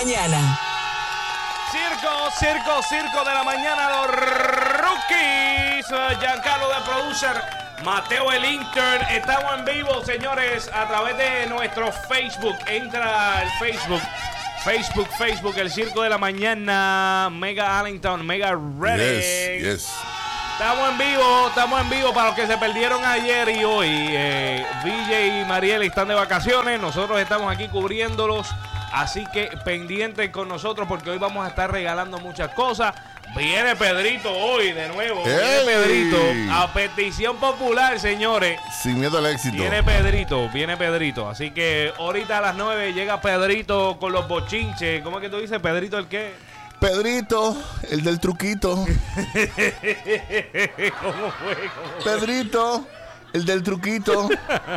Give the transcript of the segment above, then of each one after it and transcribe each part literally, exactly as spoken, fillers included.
mañana. Circo, circo, circo de la mañana, los rookies. Giancarlo de producer, Mateo el intern. Estamos en vivo, señores, a través de nuestro Facebook. Entra al Facebook. Facebook, Facebook, el circo de la mañana. Mega Arlington, Mega Redding. Yes, yes. Estamos en vivo, estamos en vivo para los que se perdieron ayer y hoy. Eh, V J y Mariel están de vacaciones, nosotros estamos aquí cubriéndolos. Así que pendientes con nosotros porque hoy vamos a estar regalando muchas cosas. Viene Pedrito hoy de nuevo. ¡Ey! Viene Pedrito a petición popular, señores. Sin miedo al éxito. Viene Pedrito, viene Pedrito. Así que ahorita a las nueve llega Pedrito con los bochinches. ¿Cómo es que tú dices? ¿Pedrito el qué? Pedrito, el del truquito. ¿Cómo fue? ¿Cómo fue? Pedrito, el del truquito.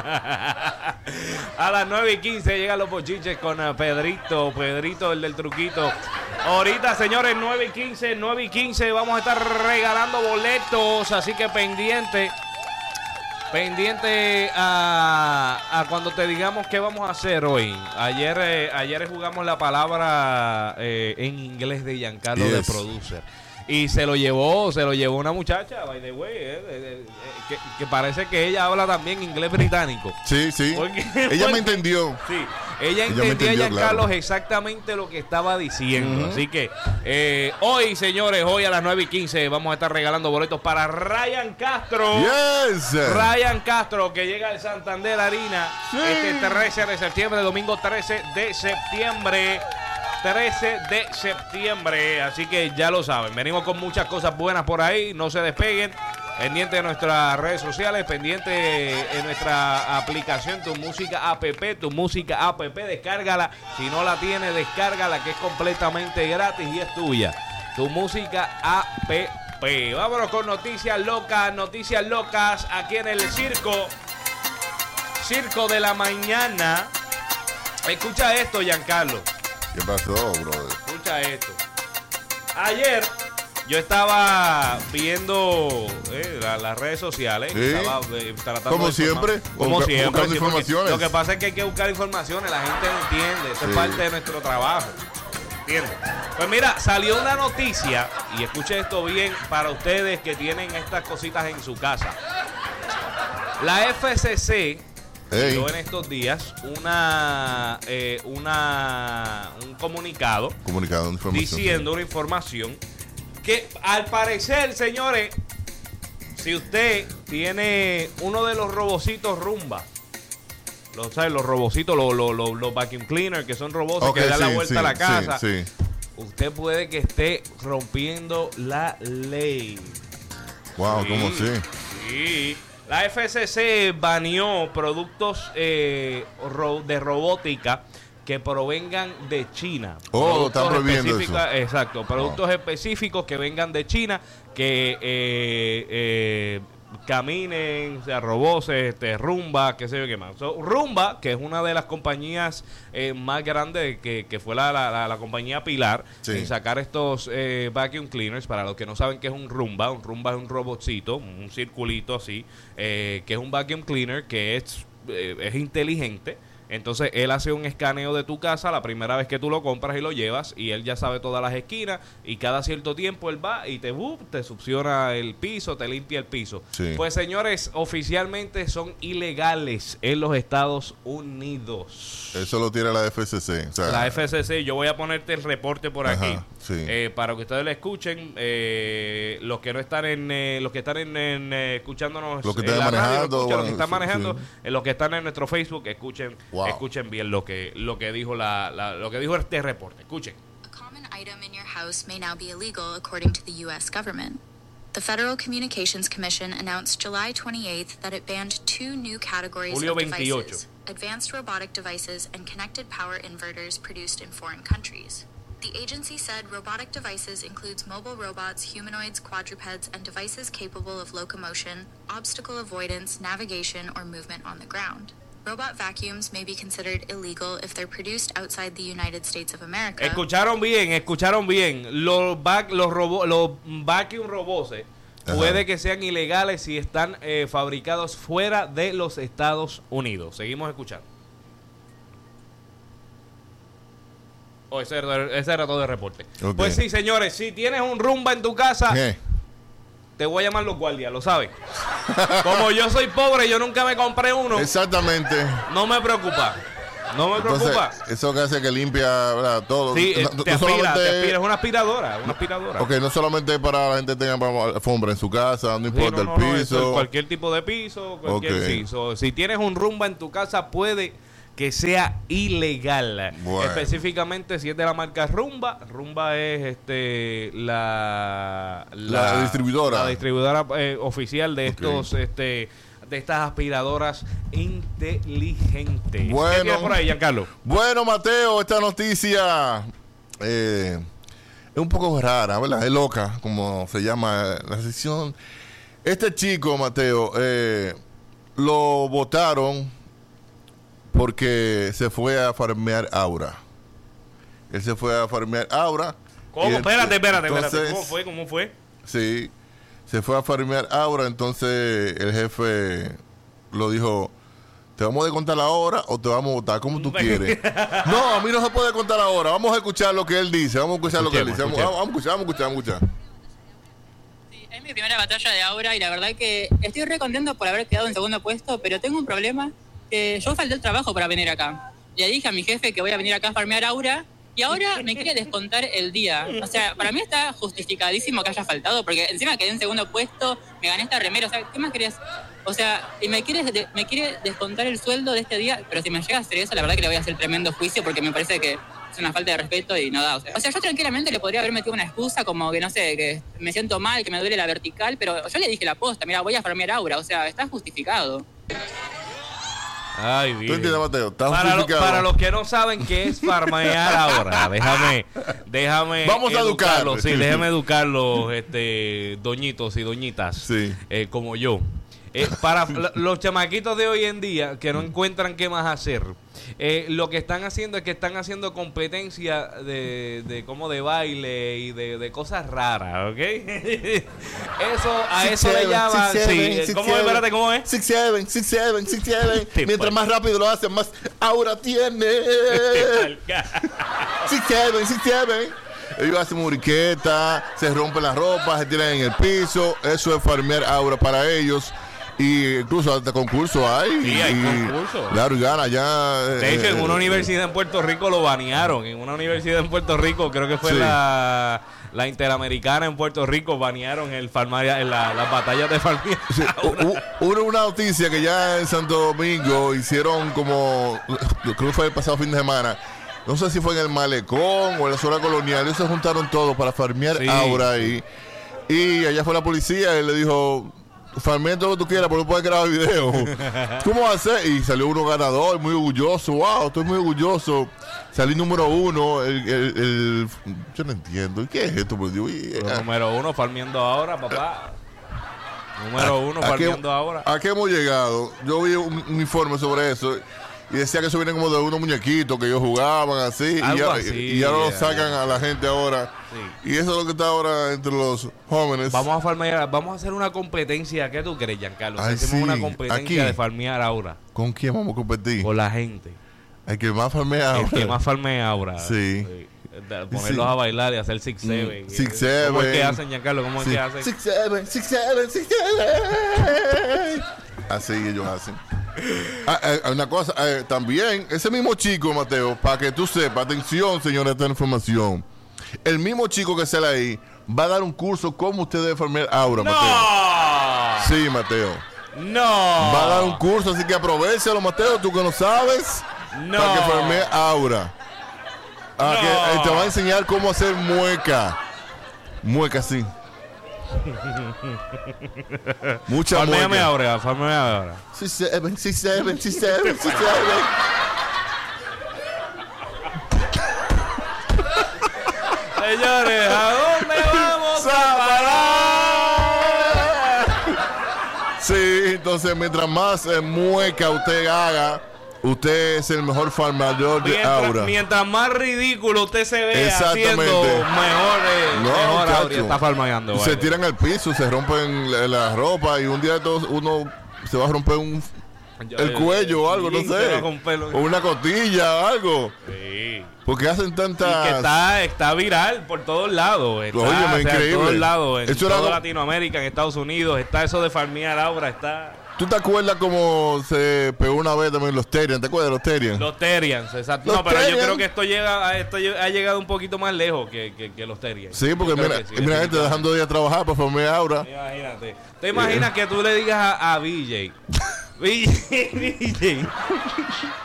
A las nueve y quince llegan los bochinches con uh, Pedrito, Pedrito, el del truquito. Ahorita, señores, nueve y quince, nueve y quince, vamos a estar regalando boletos, así que pendiente, pendiente a, a cuando te digamos qué vamos a hacer hoy. Ayer, eh, ayer jugamos la palabra eh, en inglés de Giancarlo Yes. de producer. Y se lo llevó, se lo llevó una muchacha, by the way, eh, eh, eh, que, que parece que ella habla también inglés británico. Sí, sí. Porque- Ella porque- me entendió. Sí, ella Ella me entendía, entendió, Giancarlo, claro. exactamente lo que estaba diciendo. Ujú. Así que eh, hoy, señores, hoy a las nueve y quince vamos a estar regalando boletos para Ryan Castro. Yes. Ryan Castro, que llega al Santander Arena Sí. este trece de septiembre, domingo trece de septiembre. trece de septiembre, así que ya lo saben, venimos con muchas cosas buenas por ahí, no se despeguen, pendiente de nuestras redes sociales, pendiente de nuestra aplicación Tu Música App, Tu Música App, descárgala, si no la tienes, descárgala, que es completamente gratis y es tuya, Tu Música App. Vámonos con noticias locas, noticias locas, aquí en el circo, circo de la mañana. Escucha esto, Giancarlo. ¿Qué pasó, brother? Escucha esto. Ayer yo estaba viendo eh, la- las redes sociales. Sí. Estaba eh, tratando Como de informar. siempre, Como busca- siempre. buscando sí, porque informaciones. Lo que pasa es que hay que buscar informaciones. La gente no entiende. Eso Sí. es parte de nuestro trabajo. ¿Entiendes? Pues mira, salió una noticia. Y escuche esto bien para ustedes que tienen estas cositas en su casa. La F C C Ey. dio en estos días una, eh, una un comunicado Comunicado de información. diciendo una información que al parecer, señores, si usted tiene uno de los robocitos Rumba, los, ¿sabes? Los robocitos, los, los, los, los vacuum cleaners, que son robots Ok, que dan la sí, vuelta sí, a la casa, Sí, sí. usted puede que esté rompiendo la ley. Wow, Sí, ¿cómo así? Sí. La F C C baneó productos eh, ro- de robótica que provengan de China. Oh, Productos están prohibiendo específicos- eso. Exacto, productos específicos que vengan de China, que eh, eh, caminen, o sea, robots, este, Rumba, qué sé yo qué más. So, Rumba, que es una de las compañías eh, más grandes, que, que fue la, la, la, la compañía Pilar, Sí. en sacar estos eh, vacuum cleaners. Para los que no saben qué es un Rumba, un Rumba es un robotcito, un circulito así, eh, que es un vacuum cleaner que es, eh, es inteligente. Entonces él hace un escaneo de tu casa la primera vez que tú lo compras y lo llevas, y él ya sabe todas las esquinas, y cada cierto tiempo él va y te, uh, te succiona el piso, te limpia el piso. Sí. Pues señores, oficialmente son ilegales en los Estados Unidos. Eso lo tiene la F C C. O sea, La F C C, yo voy a ponerte el reporte por Ajá, aquí, sí. eh, para que ustedes lo escuchen. eh, los que no están en, eh, los que están en, en, eh, escuchándonos, Los que en están la radio, manejando, escuchen, los que bueno, están sí, manejando, sí. eh, los que están en nuestro Facebook, escuchen, Wow. escuchen bien lo que, lo que dijo la, la- lo que dijo este reporte. Escuchen. A common item in your house may now be illegal according to the U S government. The Federal Communications Commission announced July twenty-eighth that it banned two new categories Julio of veintiocho. devices, advanced robotic devices and connected power inverters produced in foreign countries. The agency said robotic devices includes mobile robots, humanoids, quadrupeds, and devices capable of locomotion, obstacle avoidance, navigation, or movement on the ground. Robot vacuums may be considered illegal if they're produced outside the United States of America. Escucharon bien, escucharon bien. Los, vac, los, robo, los vacuum robots eh, Ajá. puede que sean ilegales si están eh, fabricados fuera de los Estados Unidos. Seguimos escuchando. Oh, ese, era, ese era todo el reporte. Okay. Pues sí, señores, si tienes un rumba en tu casa, ¿Qué? te voy a llamar los guardias, lo sabes. Como yo soy pobre, yo nunca me compré uno. Exactamente. No me preocupa. No me Entonces, preocupa. eso que hace que limpia, ¿verdad? Todo. Sí, no, te, no aspira, solamente, te aspira, es una aspiradora, una aspiradora. Ok, no solamente para la gente que tenga alfombra en su casa, no Sí, importa no, no, no, el eso, piso. cualquier tipo de piso, cualquier Ok. piso. Si tienes un rumba en tu casa, puede que sea ilegal. Bueno. Específicamente si es de la marca Rumba. Rumba es este la La distribuidora. la distribuidora eh, oficial de Ok. estos este de estas aspiradoras inteligentes. Bueno. ¿Qué tienes por ahí, Giancarlo? Bueno, Mateo, esta noticia eh, es un poco rara, ¿verdad? Es loca, como se llama la sección. Este chico, Mateo, eh, lo votaron porque se fue a farmear aura. Él se fue a farmear aura. ¿Cómo? Y Espérate, espérate, entonces, espérate. ¿Cómo fue? ¿Cómo fue? Sí, se fue a farmear aura, entonces el jefe lo dijo, ¿te vamos a contar la hora o te vamos a votar? ¿Cómo tú quieres? No, a mí no se puede contar la hora. Vamos a escuchar lo que él dice. Vamos a escuchar lo que él dice. Vamos, Escuchemos, vamos a escuchar, vamos a escuchar, vamos a escuchar. Sí, es mi primera batalla de Aura y la verdad que estoy re contento por haber quedado en segundo puesto, pero tengo un problema que yo falté el trabajo para venir acá. Le dije a mi jefe que voy a venir acá a farmear Aura y ahora me quiere descontar el día. O sea, para mí está justificadísimo que haya faltado, porque encima quedé en segundo puesto, me gané esta remera, o sea, ¿qué más querías? O sea, y me quiere, me quiere descontar el sueldo de este día, pero si me llega a hacer eso, la verdad que le voy a hacer tremendo juicio porque me parece que es una falta de respeto y no da. O sea, o sea, yo tranquilamente le podría haber metido una excusa como que, no sé, que me siento mal, que me duele la vertical, pero yo le dije la posta, mira, voy a farmear Aura, o sea, está justificado. Ay, ¿Tú bien. entiendes, Mateo? Está Para, lo- justificado. para los que no saben qué es farmear ahora, déjame, déjame Vamos a educarlos, educar. sí, déjame educarlos, este, doñitos y doñitas, Sí. eh, como yo. Eh, para l- los chamaquitos de hoy en día que no encuentran qué más hacer, eh, lo que están haciendo es que están haciendo competencia de, de como de baile y de, de cosas raras, ¿ok? Eso, a Six, eso le seven, llaman, six, sí, seven, eh, six, ¿cómo es? seven. Espérate, ¿cómo es? Six, seven, six, seven, six, seven. Sí, Mientras pues. más rápido lo hacen, más aura tiene. Six, seven, six, seven. Ellos hacen muriqueta, se rompen las ropas, se tiran en el piso. Eso es farmear aura para ellos. Y incluso hasta concursos hay. Sí, hay y, concursos. Claro, y gana ya. De hecho, eh, en una universidad en Puerto Rico lo banearon. En una universidad en Puerto Rico, creo que fue Sí. la, la Interamericana en Puerto Rico, banearon el farmaria, en la, las batallas de farmacia. Sí, hu- hubo una noticia que ya en Santo Domingo hicieron como, creo que fue el pasado fin de semana, no sé si fue en el Malecón o en la zona colonial, ellos se juntaron todos para farmear Sí. aura ahí. Y allá fue la policía y le dijo, farmea todo lo que tú quieras, pero no puedes grabar video. ¿Cómo va a ser? Y salió uno ganador, muy orgulloso. Wow, estoy muy orgulloso. Salí número uno. El, el, el- yo no entiendo. ¿Qué es esto? Por Dios? Y- Número uno, farmeando ahora, papá. Número uno, ¿A qué- farmeando ahora. ¿A qué hemos llegado? Yo vi un, un informe sobre eso y decía que eso viene como de unos muñequitos que ellos jugaban así. Y, Algo ya- así, y ahora lo ya. sacan a la gente ahora. Sí. Y eso es lo que está ahora entre los jóvenes. Vamos a farmear, vamos a hacer una competencia. ¿Qué tú crees, Giancarlo? Ay, Hacemos sí, una competencia aquí. de farmear ahora ¿Con quién vamos a competir? con la gente. El que más farmea. El que más farmea ahora. Sí. De Ponerlos Sí. a bailar y hacer six seven. Six, ¿Cómo es que seven. hacen, Giancarlo? ¿Cómo es Sí. que hacen? Six, seven, six, seven, six, seven. Así ellos hacen. Ah, eh, una cosa, eh, también, ese mismo chico, Mateo, para que tú sepas, atención, señores, esta información. El mismo chico que sale ahí va a dar un curso cómo usted debe farmear aura, Mateo. ¡No! Sí, Mateo. ¡No! Va a dar un curso, así que aprovechalo, Mateo, tú que no sabes, No. para que farmee aura. Ah, No. que, eh, te va a enseñar cómo hacer mueca. Mueca, sí. Mucha Farmeame mueca. ahora, farmeame ahora. Six, seven, six, seven, six, seven, six, seven. Señores, ¿a dónde vamos a parar? Sí, entonces mientras más eh, mueca usted haga, usted es el mejor farmador de Mientras, aura. mientras más ridículo usted se ve Exactamente. haciendo, mejor, eh, No, mejor muchacho. Aura está farmeando. Se tiran al piso, se rompen la, la ropa y un día de todos uno se va a romper un el cuello o algo, no sé. O una costilla o algo. Sí. Porque hacen tantas... Y que está, está viral por todos lados. Está, Oye, o sea, increíble. En todos lados. En Eso toda era... Latinoamérica, en Estados Unidos. Está eso de farmear Aura. Está... ¿Tú te acuerdas cómo se pegó una vez también los Terians? ¿Te acuerdas de los Terians? Los Terians, exacto. Los no, pero Terians. yo creo que esto llega a, esto ha llegado un poquito más lejos que, que, que los Terians. Sí, porque Yo creo mira, que sí, mira gente dejando de ir a trabajar para formar Aura. Imagínate. ¿Te imaginas que tú le digas a, a B J? B J, B J.